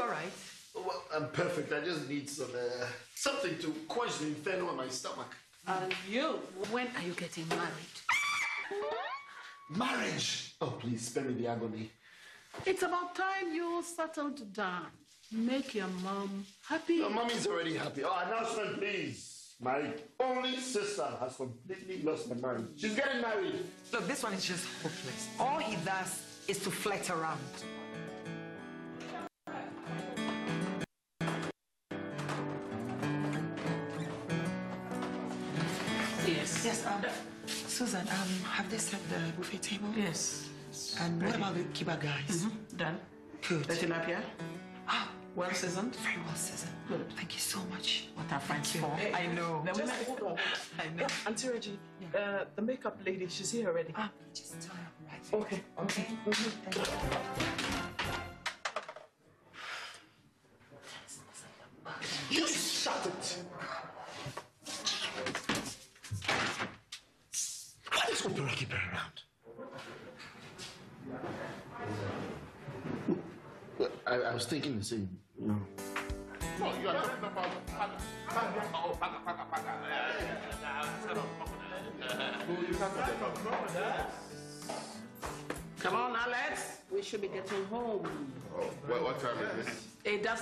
all right? Well, I'm perfect. I just need something to quench the inferno in my stomach. And you, when are you getting married? Marriage! Oh, please, spare me the agony. It's about time you settled down. Make your mom happy. Your mommy's already happy. Oh, announcement, please. My only sister has completely lost her mind. She's getting married. Look, this one is just hopeless. All he does is to flirt around. Yes. Yes, Susan, have they set the buffet table? Yes. And what about the kiba guys? Done. Good. The tilapia? Ah, Well seasoned? very well seasoned. Good. Thank you so much. What are friends you. for? I know. Hold on. I know. Auntie Reggie, the makeup lady, she's here already. Just turn up right. Okay. Thank you. You shut it! What is with Rocky Bear around? I was thinking the same. No, you are talking about Come on, Alex. We should be getting home. Oh, what time is this? It doesn't